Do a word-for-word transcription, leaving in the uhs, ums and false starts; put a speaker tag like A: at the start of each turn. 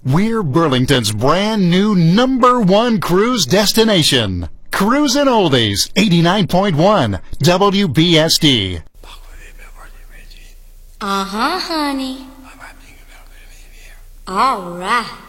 A: We're Burlington's brand new number one cruise destination. Cruisin' Oldies, eighty-nine point one W B S D.
B: Uh-huh, honey. All right.